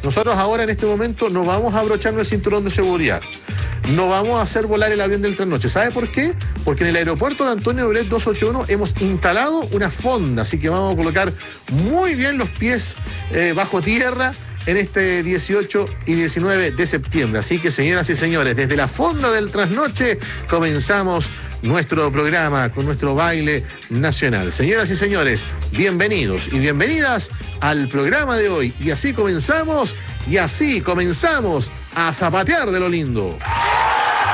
Nosotros ahora en este momento no vamos a abrocharnos el cinturón de seguridad. No vamos a hacer volar el avión del trasnoche. ¿Sabe por qué? Porque en el aeropuerto de Antonio Bret 281 hemos instalado una fonda, así que vamos a colocar muy bien los pies bajo tierra en este 18 y 19 de septiembre. Así que, señoras y señores, desde la fonda del trasnoche comenzamos nuestro programa con nuestro baile nacional. Señoras y señores, bienvenidos y bienvenidas al programa de hoy. Y así comenzamos a zapatear de lo lindo.